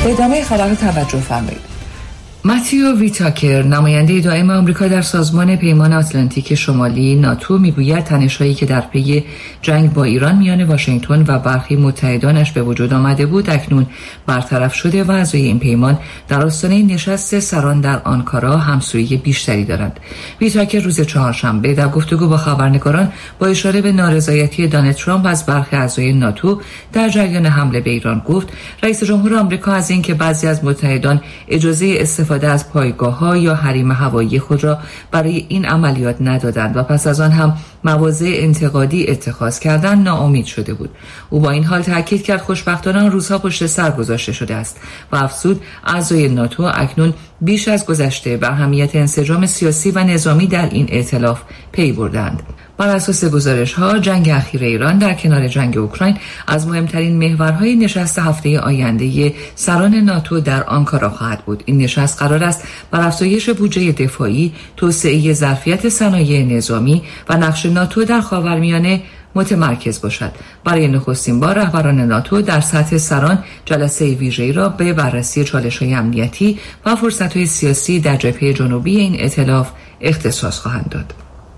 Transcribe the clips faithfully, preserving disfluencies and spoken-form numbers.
به ادامه خبر توجه فرمایید. متیو ویتاکر، نماینده دائم آمریکا در سازمان پیمان آتلانتیک شمالی ناتو، میگوید تنش‌هایی که در پی جنگ با ایران میان واشنگتن و برخی متحدانش به وجود آمده بود اکنون برطرف شده و اعضای این پیمان در آستانه نشست سران در آنکارا همسویی بیشتری دارند. ویتاکر روز چهارشنبه در گفتگو با خبرنگاران با اشاره به نارضایتی دونالد ترامپ از برخی اعضای ناتو در جریان حمله به ایران گفت رئیس جمهور آمریکا از اینکه بعضی از متحدان اجازه استفاده از پایگاه‌ها یا حریم هوایی خود را برای این عملیات ندادند و پس از آن هم مواضع انتقادی اتخاذ کردن ناامید شده بود. او با این حال تاکید کرد خوشبختانه آن روزها پشت سر گذاشته شده است و افزود اعضای ناتو اکنون بیش از گذشته به اهمیت انسجام سیاسی و نظامی در این ائتلاف پی بردند. بر اساس گزارش‌ها جنگ اخیر ایران در کنار جنگ اوکراین از مهمترین محورهای نشست هفته آینده سران ناتو در آنکارا خواهد بود. این نشست قرار است بر افزایش بودجه دفاعی، توسعه ظرفیت صنایع نظامی و نقش ناتو در خاورمیانه متمرکز باشد. برای نخستین بار رهبران ناتو در سطح سران جلسه ویژه‌ای را به بررسی چالش‌های امنیتی و فرصت‌های سیاسی در جبهه جنوبی این ائتلاف اختصاص خواهند داد.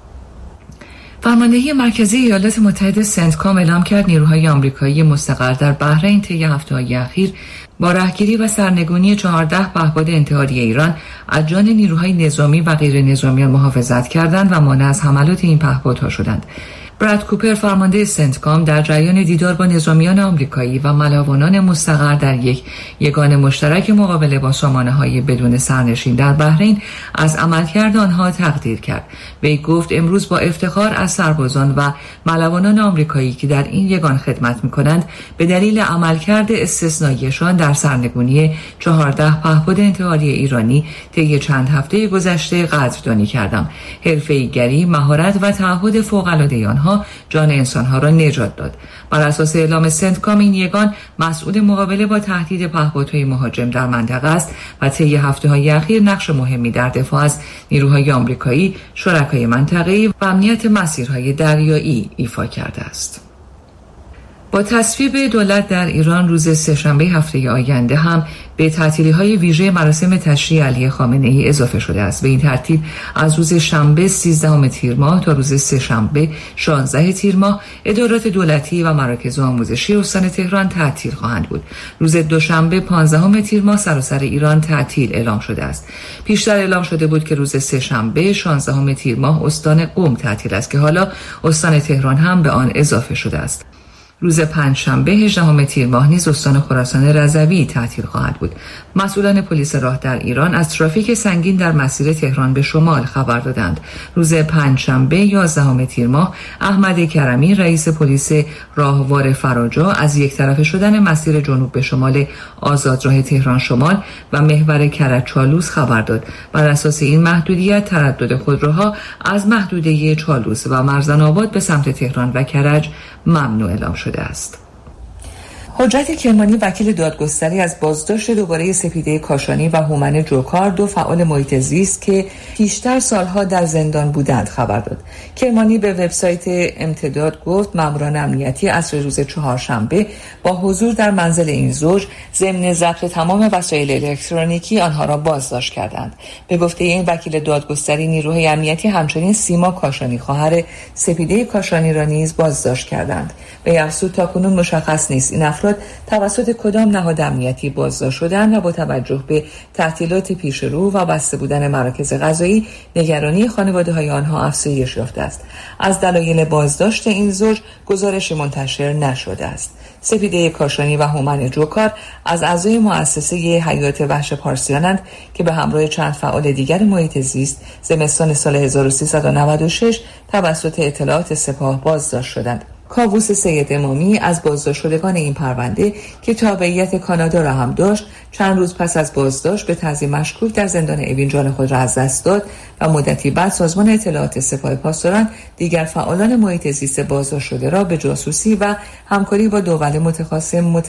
فرماندهی مرکزی ایالات متحده سنتکام اعلام کرد نیروهای آمریکایی مستقر در بحرین طی هفته‌های اخیر با رهگیری و سرنگونی چهارده پهپاد انتحاری ایران از جان نیروهای نظامی و غیر نظامیان محافظت کردند و مانع از حملات این پهپادها شدند. براد کوپر، فرمانده سنتکام، در جریان دیدار با نظامیان آمریکایی و ملاوانان مستقر در یک یگان مشترک مقابله با سامانه‌های بدون سرنشین در بحرین از عملکرد آنها تقدیر کرد. وی گفت امروز با افتخار از سربازان و ملاوانان آمریکایی که در این یگان خدمت می‌کنند به دلیل عملکرد استثنائیشان در سرنگونی چهارده پهپاد انتحاری ایرانی طی چند هفته گذشته قدردانی کردم. حرفه‌ای‌گری، مهارت و تعهد فوق‌العاده آنها جان انسانها را نجات داد. بر اساس اعلام سنتکام این یگان مسئول مقابله با تهدید پهپادهای مهاجم در منطقه است و طی هفته‌های اخیر نقش مهمی در دفاع از نیروهای آمریکایی، شرکای منطقه‌ای و امنیت مسیرهای دریایی ایفا کرده است. با تصویب دولت در ایران روز سه‌شنبه هفته آینده هم به تعطیلی‌های ویژه مراسم تشییع علی خامنه‌ای اضافه شده است. به این ترتیب از روز شنبه سیزدهم تیر ماه تا روز سه‌شنبه شانزدهم تیر ماه ادارات دولتی و مراکز آموزشی استان تهران تعطیل خواهند بود. روز دوشنبه پانزدهم تیر ماه سراسر ایران تعطیل اعلام شده است. پیشتر اعلام شده بود که روز سه‌شنبه شانزدهم تیر ماه استان قم تعطیل است که حالا استان تهران هم به آن اضافه شده است. روز پنجشنبه هجدهم تیر ماه نیز استان خراسان رضوی تعطیل خواهد بود. مسئولان پلیس راه در ایران از ترافیک سنگین در مسیر تهران به شمال خبر دادند. روز پنجشنبه یازدهم تیر ماه احمد کرمی، رئیس پلیس راهوار فراجا، از یک طرفه شدن مسیر جنوب به شمال آزادراه تهران شمال و محور کرج چالوس خبر داد. بر اساس این محدودیت تردد خودروها از محدوده چالوس و مرزن آباد به سمت تهران و کرج ممنوع اعلام شده است. حجت کرمانی، وکیل دادگستری، از بازداشت دوباره سپیده کاشانی و هومن جوکار، دو فعال محیط زیست که پیشتر سالها در زندان بودند، خبر داد. کرمانی به وبسایت امتداد گفت ماموران امنیتی عصر روز چهارشنبه با حضور در منزل این زوج ضمن ضبط تمام وسایل الکترونیکی آنها را بازداشت کردند. به گفته این وکیل دادگستری، نیروهای امنیتی همچنین سیما کاشانی، خواهر سپیده کاشانی، را نیز بازداشت کردند. به افزود تاکنون مشخص نیست این افراد توسط کدام نهاد امنیتی بازداشت شدند و با توجه به تعطیلات پیش رو و بسته بودن مراکز قضایی نگرانی خانواده‌های آنها افزایش یافته است. از دلایل بازداشت این زوج گزارش منتشر نشده است. سپیده کاشانی و هومن جوکار از اعضای مؤسسه حیات وحش پارسیانند که به همراه چند فعال دیگر محیط زیست زمستان سال هزار و سیصد و نود و شش توسط اطلاعات سپاه بازداشت شدند. کاووس سید امامی از بازداشت شدگان این پرونده که تابعیت کانادا را هم داشت، چند روز پس از بازداشت به تعزیه مشکوک در زندان اوین جان خود را از دست داد و مدتی بعد سازمان اطلاعات سپاه پاسداران دیگر فعالان محیط زیست بازداشت شده را به جاسوسی و همکاری با دول متخاصم